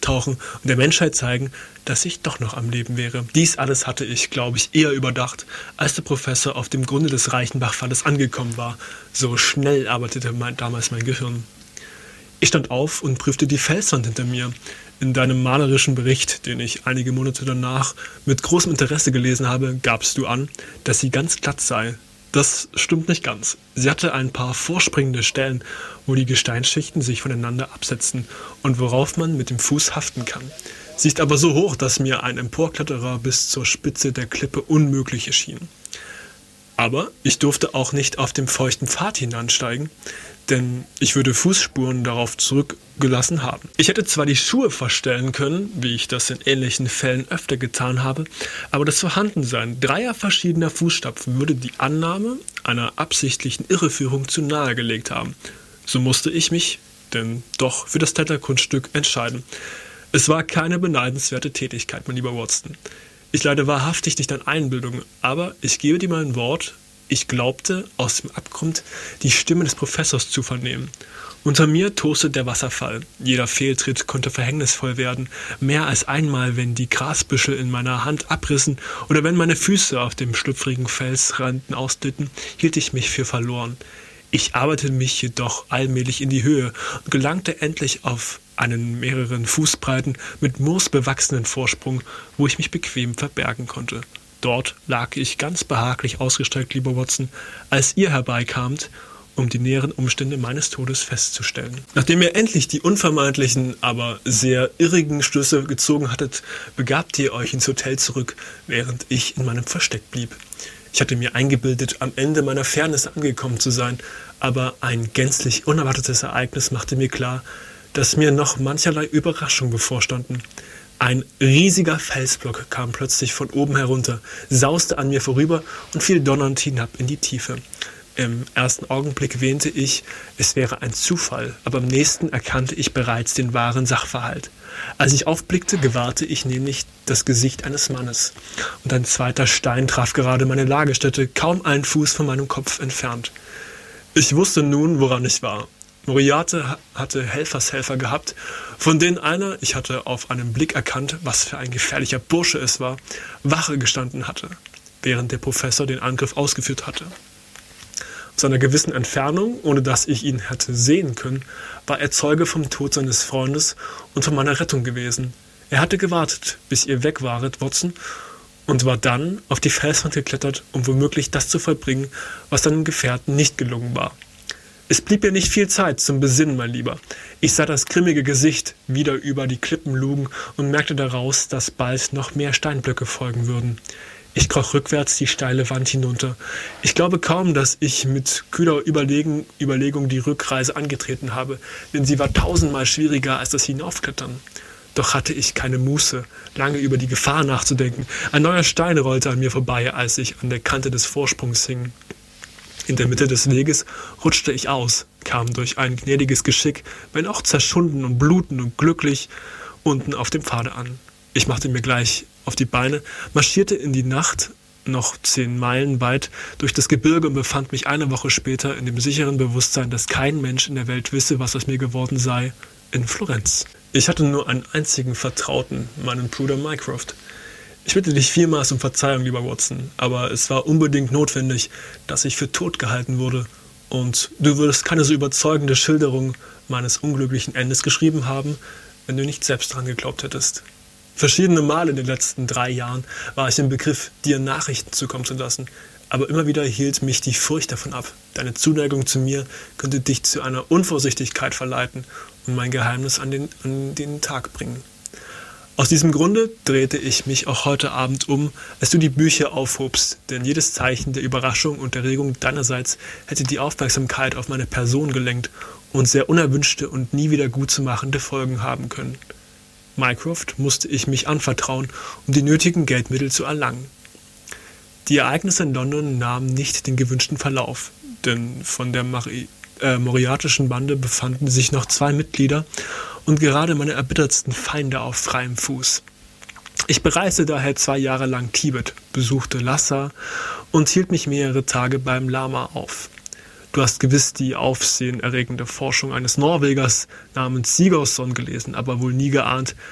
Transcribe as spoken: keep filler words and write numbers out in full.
auftauchen und der Menschheit zeigen, dass ich doch noch am Leben wäre. Dies alles hatte ich, glaube ich, eher überdacht, als der Professor auf dem Grunde des Reichenbach-Falles angekommen war. So schnell arbeitete mein, damals mein Gehirn. Ich stand auf und prüfte die Felswand hinter mir. In deinem malerischen Bericht, den ich einige Monate danach mit großem Interesse gelesen habe, gabst du an, dass sie ganz glatt sei. Das stimmt nicht ganz. Sie hatte ein paar vorspringende Stellen, wo die Gesteinsschichten sich voneinander absetzen und worauf man mit dem Fuß haften kann. Sie ist aber so hoch, dass mir ein Emporkletterer bis zur Spitze der Klippe unmöglich erschien. Aber ich durfte auch nicht auf dem feuchten Pfad hinansteigen, denn ich würde Fußspuren darauf zurückgelassen haben. Ich hätte zwar die Schuhe verstellen können, wie ich das in ähnlichen Fällen öfter getan habe, aber das Vorhandensein dreier verschiedener Fußstapfen würde die Annahme einer absichtlichen Irreführung zu nahe gelegt haben. So musste ich mich denn doch für das Kletterkunststück entscheiden. Es war keine beneidenswerte Tätigkeit, mein lieber Watson. Ich leide wahrhaftig nicht an Einbildung, aber ich gebe dir mein Wort, ich glaubte, aus dem Abgrund die Stimme des Professors zu vernehmen. Unter mir toste der Wasserfall. Jeder Fehltritt konnte verhängnisvoll werden. Mehr als einmal, wenn die Grasbüschel in meiner Hand abrissen oder wenn meine Füße auf dem schlüpfrigen Felsranden ausglitten, hielt ich mich für verloren. Ich arbeitete mich jedoch allmählich in die Höhe und gelangte endlich auf einen mehreren Fußbreiten mit Moos bewachsenen Vorsprung, wo ich mich bequem verbergen konnte. Dort lag ich ganz behaglich ausgestreckt, lieber Watson, als ihr herbeikamt, um die näheren Umstände meines Todes festzustellen. Nachdem ihr endlich die unvermeidlichen, aber sehr irrigen Schlüsse gezogen hattet, begabt ihr euch ins Hotel zurück, während ich in meinem Versteck blieb. Ich hatte mir eingebildet, am Ende meiner Fairness angekommen zu sein, aber ein gänzlich unerwartetes Ereignis machte mir klar, dass mir noch mancherlei Überraschungen bevorstanden. Ein riesiger Felsblock kam plötzlich von oben herunter, sauste an mir vorüber und fiel donnernd hinab in die Tiefe. Im ersten Augenblick wähnte ich, es wäre ein Zufall, aber im nächsten erkannte ich bereits den wahren Sachverhalt. Als ich aufblickte, gewahrte ich nämlich das Gesicht eines Mannes. Und ein zweiter Stein traf gerade meine Lagerstätte, kaum einen Fuß von meinem Kopf entfernt. Ich wusste nun, woran ich war. Moriarty hatte Helfershelfer gehabt, von denen einer, ich hatte auf einen Blick erkannt, was für ein gefährlicher Bursche es war, Wache gestanden hatte, während der Professor den Angriff ausgeführt hatte. Aus einer gewissen Entfernung, ohne dass ich ihn hätte sehen können, war er Zeuge vom Tod seines Freundes und von meiner Rettung gewesen. Er hatte gewartet, bis ihr weg waret, Watson, und war dann auf die Felswand geklettert, um womöglich das zu vollbringen, was seinem Gefährten nicht gelungen war. Es blieb mir nicht viel Zeit zum Besinnen, mein Lieber. Ich sah das grimmige Gesicht wieder über die Klippen lugen und merkte daraus, dass bald noch mehr Steinblöcke folgen würden. Ich kroch rückwärts die steile Wand hinunter. Ich glaube kaum, dass ich mit kühler Überlegen, Überlegung die Rückreise angetreten habe, denn sie war tausendmal schwieriger als das Hinaufklettern. Doch hatte ich keine Muße, lange über die Gefahr nachzudenken. Ein neuer Stein rollte an mir vorbei, als ich an der Kante des Vorsprungs hing. In der Mitte des Weges rutschte ich aus, kam durch ein gnädiges Geschick, wenn auch zerschunden und blutend und glücklich, unten auf dem Pfade an. Ich machte mir gleich auf die Beine, marschierte in die Nacht noch zehn Meilen weit durch das Gebirge und befand mich eine Woche später in dem sicheren Bewusstsein, dass kein Mensch in der Welt wisse, was aus mir geworden sei, in Florenz. Ich hatte nur einen einzigen Vertrauten, meinen Bruder Mycroft. Ich bitte dich vielmals um Verzeihung, lieber Watson, aber es war unbedingt notwendig, dass ich für tot gehalten wurde, und du würdest keine so überzeugende Schilderung meines unglücklichen Endes geschrieben haben, wenn du nicht selbst dran geglaubt hättest. Verschiedene Male in den letzten drei Jahren war ich im Begriff, dir Nachrichten zukommen zu lassen, aber immer wieder hielt mich die Furcht davon ab. Deine Zuneigung zu mir könnte dich zu einer Unvorsichtigkeit verleiten und mein Geheimnis an den, an den Tag bringen. Aus diesem Grunde drehte ich mich auch heute Abend um, als du die Bücher aufhobst, denn jedes Zeichen der Überraschung und Erregung deinerseits hätte die Aufmerksamkeit auf meine Person gelenkt und sehr unerwünschte und nie wieder gutzumachende Folgen haben können. Mycroft musste ich mich anvertrauen, um die nötigen Geldmittel zu erlangen. Die Ereignisse in London nahmen nicht den gewünschten Verlauf, denn von der Mari- äh, moriartischen Bande befanden sich noch zwei Mitglieder und gerade meine erbittertsten Feinde auf freiem Fuß. Ich bereiste daher zwei Jahre lang Tibet, besuchte Lhasa und hielt mich mehrere Tage beim Lama auf. Du hast gewiss die aufsehenerregende Forschung eines Norwegers namens Sigurdsson gelesen, aber wohl nie geahnt,